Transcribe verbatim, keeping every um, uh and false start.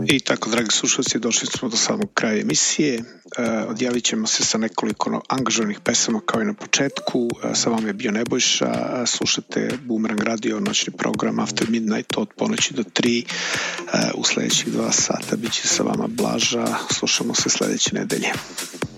I tako, dragi slušalci, došli smo do samog kraja emisije. Uh, odjavit ćemo se sa nekoliko angažovanih pesama kao i na početku. Uh, sa vama je bio Nebojša. Uh, slušate Boomerang Radio, noćni program After Midnight od ponoći do tri. Uh, u sledećih dva sata bit će sa vama Blaža. Slušamo se sledeće nedelje.